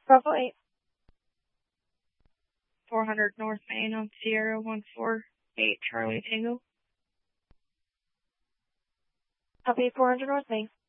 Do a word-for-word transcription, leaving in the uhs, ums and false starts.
Bravo eight. four hundred North Main on Sierra one four eight Charlie Tango. Copy four hundred North Main.